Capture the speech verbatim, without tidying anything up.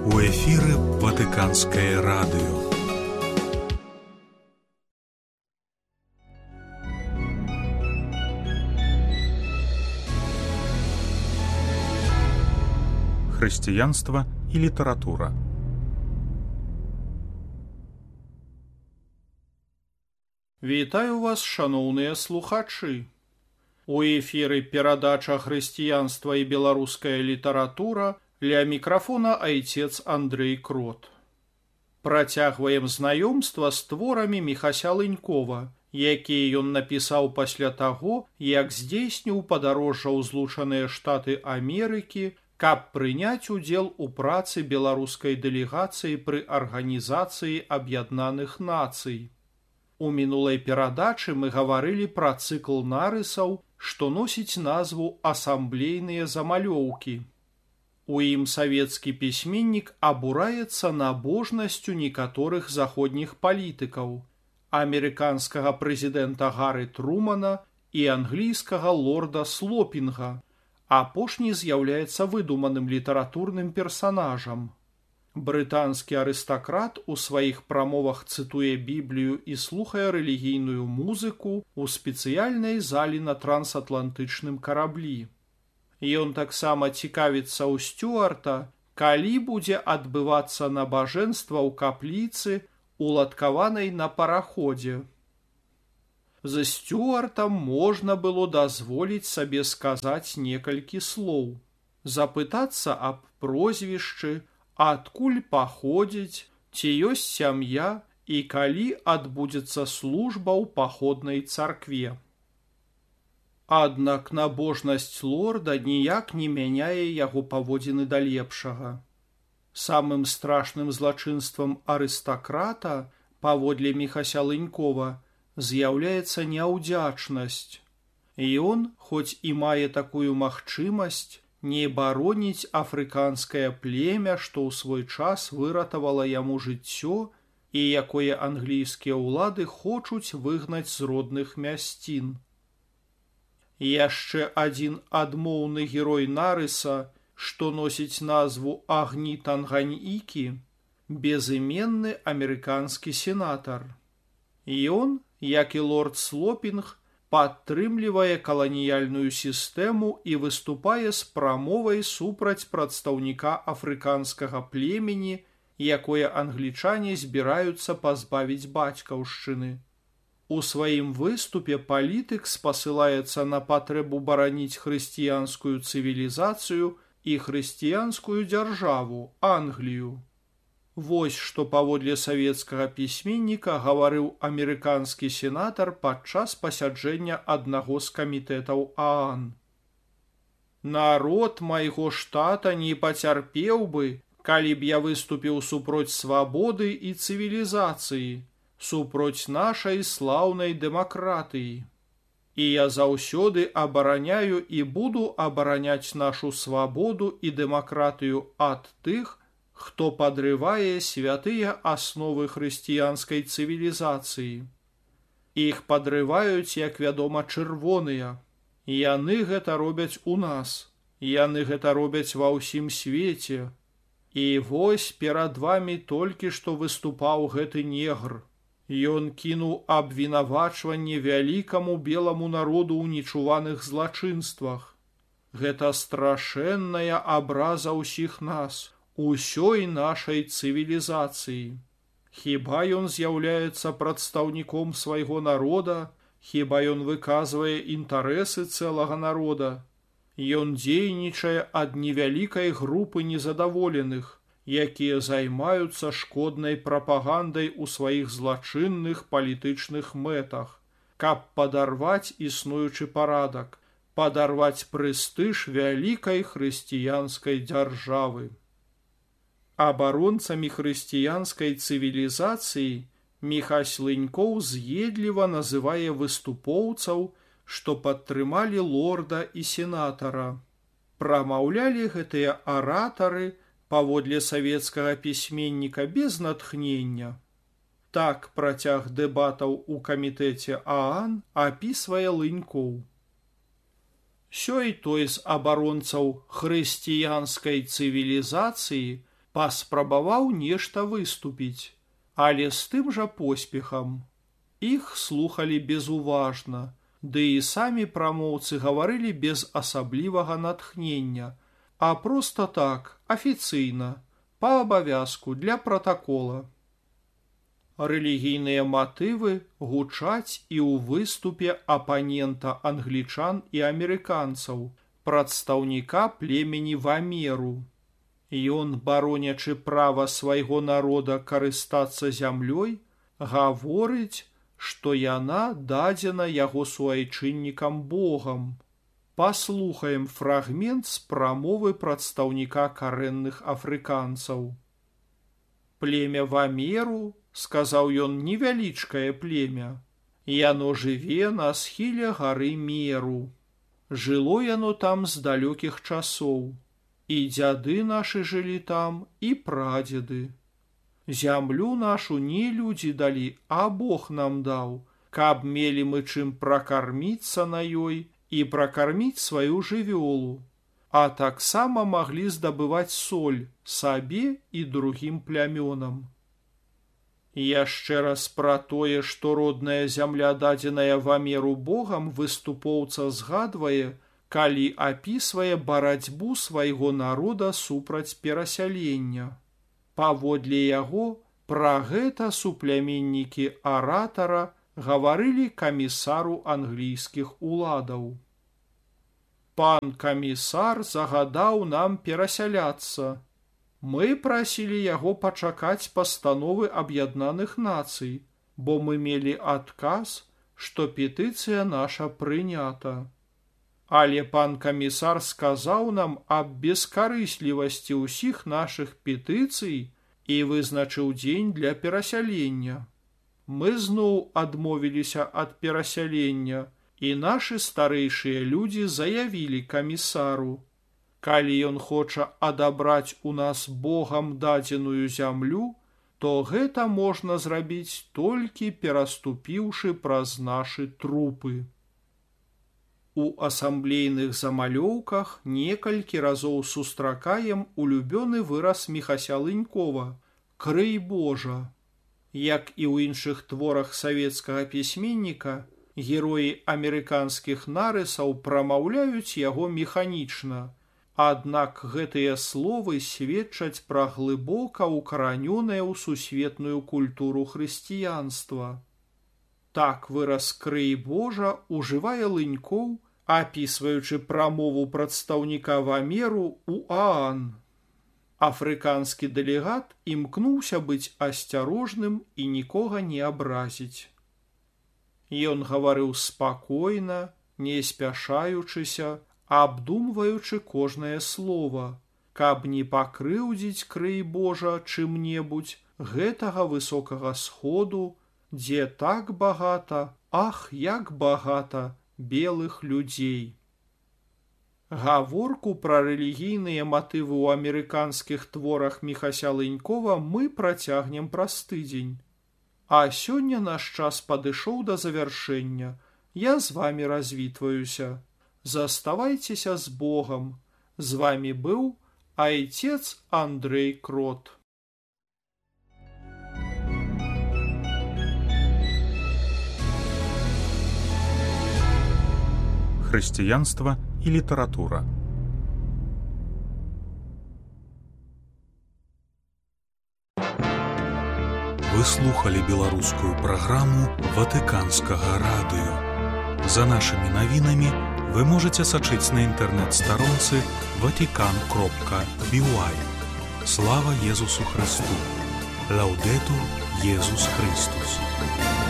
У эфіры Ватыканскае радыё. Хрысціянства і літаратура. Вітаю вас, шаноўныя слухачы. У эфіры перадача «Хрысціянства і беларуская літаратура», ля мікрафона айцец Андрэй Крот. Працягваем знаёмства з творамі Міхася Лынькова, якія ён напісаў пасля таго, як здзейсніў падарожжа ў Злучаныя Штаты Амерыкі, каб прыняць удзел у працы беларускай дэлегацыі пры Арганізацыі Аб'яднаных Нацый. У мінулай перадачы мы гаварылі пра цыкл нарысаў, што носіць назву «Асамблейныя замалёўкі». У ім савецкі пісьменнік абураецца набожнасцю некаторых заходніх палітыкаў, амерыканскага прэзідэнта Гары Трумана і англійскага лорда Слопінга. Апошні з'яўляецца выдуманым літаратурным персанажам. Брытанскі арыстакрат у сваіх прамовах цытуе Біблію і слухае рэлігійную музыку ў спецыяльнай залі на трансатлантычным караблі. Ён таксама цікавіцца ў Сцюарта, калі будзе адбывацца набажэнства ў капліцы, уладкаванай на параходзе. За Сцюартам можна было дазволіць сабе сказаць некалькі слоў, запытацца аб прозвішчы, адкуль паходзіць, ці ёсць сям'я і калі адбудзецца служба ў паходнай царкве. Аднак набожнасць лорда ніяк не мяняе яго паводзіны да лепшага. Самым страшным злачынствам арыстакрата, паводле Міхася Лынькова, з'яўляецца няўдзячнасць. Ён, хоць і мае такую магчымасць, не бароніць афрыканскае племя, што ў свой час выратавала яму жыццё і якое англійскія ўлады хочуць выгнаць з родных мясцін. Яшчэ адзін адмоўны герой нарыса, што носіць назву Агні Танганьікі, безыменны амерыканскі сенатар. Ён, як і лорд Слопінг, падтрымлівае каланіяльную сістэму і выступае з прамовай супраць прадстаўніка афрыканскага племені, якое англічане збіраюцца пазбавіць бацькаўшчыны. У сваім выступе палітык спасылаецца на патрэбу бараніць хрысціянскую цывілізацыю і хрысціянскую дзяржаву, Англію. Вось што паводле савецкага пісьменніка гаварыў амерыканскі сенатар падчас пасяджэння аднаго з камітэтаў ААН. «Народ майго штата не пацярпеў бы, калі б я выступіў супроць свабоды і цывілізацыі, супроць нашай слаўнай дэмакратыі. І я заўсёды абараняю і буду абараняць нашу свабоду і дэмакратыю ад тых, хто падрывае святыя асновы хрысціянскай цывілізацыі. Іх падрываюць, як вядома, чырвоныя. Яны гэта робяць у нас. Яны гэта робяць ва ўсім свеце. І вось перад вамі толькі што выступаў гэты негр. Ён кінуў абвінавачванне вялікаму беламу народу ў нечуваных злачынствах. Гэта страшэнная абраза ўсіх нас, усёй нашай цывілізацыі. Хіба ён з'яўляецца прадстаўніком свайго народа, хіба ён выказвае інтарэсы цэлага народа. Ён дзейнічае ад невялікай групы незадаволеных, якія займаюцца шкоднай прапагандай у сваіх злачынных палітычных мэтах, каб падарваць існуючы парадак, падарваць прэстыж вялікай хрысціянскай дзяржавы. Абаронцамі хрысціянскай цывілізацыі Міхась Лынькоў з'едліва называе выступоўцаў, што падтрымалі лорда і сенатара. Прамаўлялі гэтыя аратары, паводле савецкага пісьменніка, без натхнення. Так працяг дэбатаў у камітэце ААН апісвае Лынькоў. Сёй той з абаронцаў хрысціянскай цывілізацыі Паспрабаваў нешта выступіць, але з тым жа поспехам. Іх слухалі безуважна, ды і самі прамоўцы гаварылі без асаблівага натхнення, а проста так, афіцыйна, па абавязку для пратакола. Рэлігійныя матывы гучаць і ў выступе апанента англічан і амерыканцаў, прадстаўніка племені Вамеру. Ён, баронячы права свайго народа карыстацца зямлёй, гаворыць, што яна дадзена яго суайчыннікам Богам. Паслухаем фрагмент з прамовы прадстаўніка карэнных афрыканцаў. Племя Вамеру, сказаў ён, невялічкае племя. Яно жыве на схіле гары Меру. Жыло яно там з далёкіх часоў. І дзяды нашы жылі там, і прадзеды. Зямлю нашу не людзі далі, а Бог нам даў, каб мелі мы чым пракарміцца на ёй і пракарміць сваю жывёлу, а таксама маглі здабываць соль сабе і другім плямёнам. Яшчэ раз пра тое, што родная зямля, дадзеная Вамеру Богам, выступоўца згадвае, калі апісвае барацьбу свайго народа супраць перасялення. Паводле яго, пра гэта супляменнікі аратара гаварылі камісару англійскіх уладаў. Пан камісар загадаў нам перасяляцца. Мы прасілі яго пачакаць пастановы Аб'яднаных Нацый, бо мы мелі адказ, што петыцыя наша прынята. Але пан камісар сказаў нам аб бескарыслівасці ўсіх нашых петыцый і вызначыў дзень для перасялення. Мы зноў адмовіліся ад перасялення, і нашы старэйшыя людзі заявілі камісару: калі ён хоча адабраць у нас Богам дадзеную зямлю, то гэта можна зрабіць толькі пераступіўшы праз нашы трупы. У асамблейных замалёўках некалькі разоў сустракаем улюбёны выраз Міхася Лынькова «Крый Божа». Як і ў іншых творах савецкага пісьменніка, героі амерыканскіх нарысаў прамаўляюць яго механічна, аднак гэтыя словы сведчаць пра глыбока укаранёнае ў сусветную культуру хрысціянства. Так выраз «Крый Божа» ужывае Лынькоў, апісваючы прамову прадстаўніка Вамеру ў Аан. Афрыканскі дэлегат імкнуўся быць асцярожным і нікога не абразіць. Ён гаварыў спакойна, не спяшаючыся, абдумваючы кожнае слова, каб не пакрыўдзіць, крый Божа, чым-небудзь гэтага высокага сходу, дзе так багата, ах, як багата белых людзей. Гаворку пра рэлігійныя матывы ў амерыканскіх творах Міхася Лынькова мы працягнем праз тыдзень. А сёння наш час падышоў да завяршэння. Я з вамі развітваюся. Заставайцеся з Богам. З вамі быў айцец Андрэй Крот. Хрысціянства і літаратура. Вы слухали беларускую праграму Ватыканскага радыё. За нашымі навінамі вы можаце сачыць на інтэрнэт-старонцы ватикан кропка би уай. Слава Езусу Христу! Лаўдэтур Езус Христус!